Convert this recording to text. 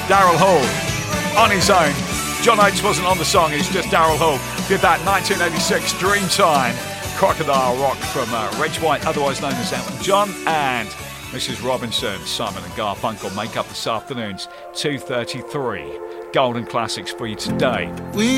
Daryl Hall on his own. John Oates wasn't on the song, it's just Daryl Hall. Did that 1986 Dreamtime. Crocodile Rock from Reg White, otherwise known as Elton John, and Mrs. Robinson. Simon and Garfunkel make up this afternoon's 2:33 Golden Classics for you today.